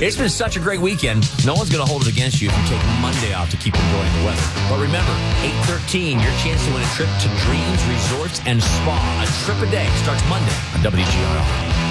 It's been such a great weekend. No one's going to hold it against you if you take Monday off to keep enjoying the weather. But remember, 8/13, your chance to win a trip to Dreams Resorts and Spa. A trip a day starts Monday on WGRL.